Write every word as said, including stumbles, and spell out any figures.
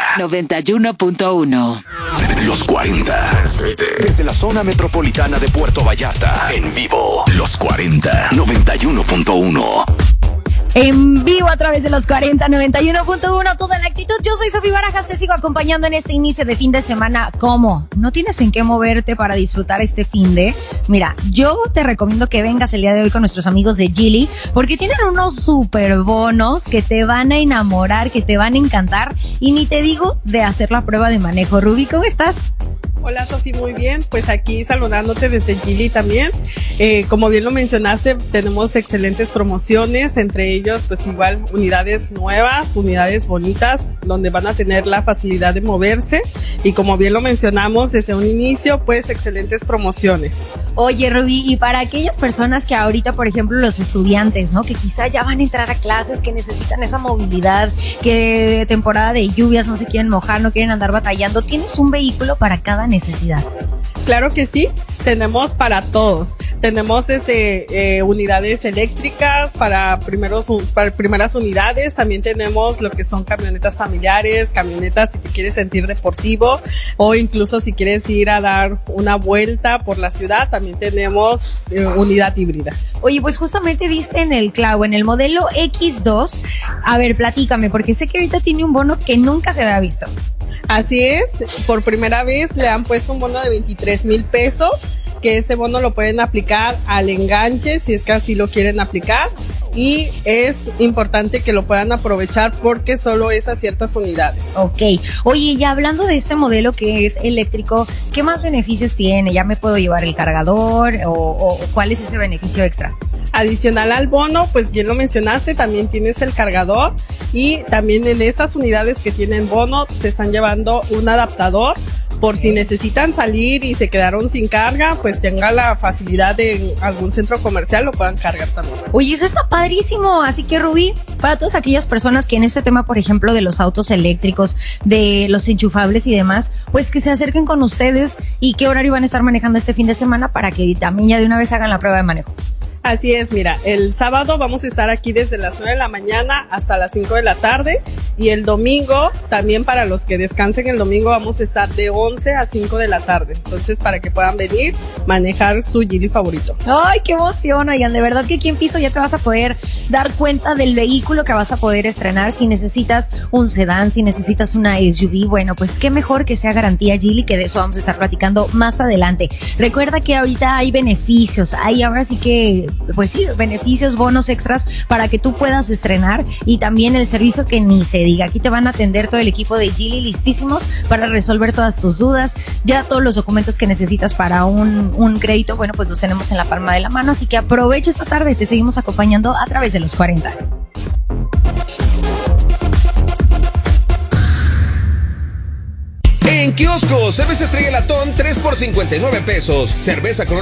noventa y uno punto uno. Los cuarenta. Desde la zona metropolitana de Puerto Vallarta. En vivo. Los cuarenta. noventa y uno punto uno. En vivo a través de los cuarenta, noventa y uno punto uno, toda la actitud. Yo soy Sofía Barajas, te sigo acompañando en este inicio de fin de semana. ¿Cómo? ¿No tienes en qué moverte para disfrutar este fin de? Mira, yo te recomiendo que vengas el día de hoy con nuestros amigos de Geely, porque tienen unos super bonos que te van a enamorar, que te van a encantar. Y ni te digo de hacer la prueba de manejo. Ruby, ¿cómo estás? Hola Sofi, muy bien, pues aquí saludándote desde Geely también. Eh, como bien lo mencionaste, tenemos excelentes promociones, entre ellos pues igual unidades nuevas, unidades bonitas, donde van a tener la facilidad de moverse y como bien lo mencionamos desde un inicio, pues excelentes promociones. Oye Ruby, y para aquellas personas que ahorita, por ejemplo, los estudiantes, ¿no? Que quizá ya van a entrar a clases, que necesitan esa movilidad, que temporada de lluvias no se quieren mojar, no quieren andar batallando, ¿tienes un vehículo para cada necesidad? Claro que sí, tenemos para todos. Tenemos desde eh, unidades eléctricas para, primeros, para primeras unidades. También tenemos lo que son camionetas familiares, camionetas si te quieres sentir deportivo o incluso si quieres ir a dar una vuelta por la ciudad. También tenemos eh, unidad híbrida. Oye, pues justamente diste en el clavo, en el modelo equis dos. A ver, platícame, porque sé que ahorita tiene un bono que nunca se había visto. Así es, por primera vez le han puesto un bono de veintitrés mil pesos, que este bono lo pueden aplicar al enganche si es que así lo quieren aplicar y es importante que lo puedan aprovechar porque solo es a ciertas unidades. Ok, oye, ya hablando de este modelo que es eléctrico, ¿qué más beneficios tiene? ¿Ya me puedo llevar el cargador o, o cuál es ese beneficio extra? Adicional al bono, pues bien lo mencionaste, también tienes el cargador y también en estas unidades que tienen bono se están llevando un adaptador por si necesitan salir y se quedaron sin carga, pues tenga la facilidad de algún centro comercial lo puedan cargar también. Oye, eso está padrísimo, así que Rubí, para todas aquellas personas que en este tema, por ejemplo, de los autos eléctricos, de los enchufables y demás, pues que se acerquen con ustedes y qué horario van a estar manejando este fin de semana para que también ya de una vez hagan la prueba de manejo. Así es, mira, el sábado vamos a estar aquí desde las nueve de la mañana hasta las cinco de la tarde y el domingo, también para los que descansen el domingo, vamos a estar de once a cinco de la tarde. Entonces, para que puedan venir, manejar su Geely favorito. ¡Ay, qué emoción! Oigan, de verdad que aquí en Piso ya te vas a poder dar cuenta del vehículo que vas a poder estrenar. Si necesitas un sedán, si necesitas una S U V, bueno, pues qué mejor que sea garantía Geely, que de eso vamos a estar platicando más adelante. Recuerda que ahorita hay beneficios, hay ahora sí que pues sí, beneficios, bonos extras para que tú puedas estrenar y también el servicio que ni se diga. Aquí te van a atender todo el equipo de Geely listísimos para resolver todas tus dudas. Ya todos los documentos que necesitas para un, un crédito, bueno, pues los tenemos en la palma de la mano. Así que aprovecha esta tarde, te seguimos acompañando a través de los cuarenta. En kiosco, cerveza Estrella Latón tres por cincuenta y nueve pesos. Cerveza con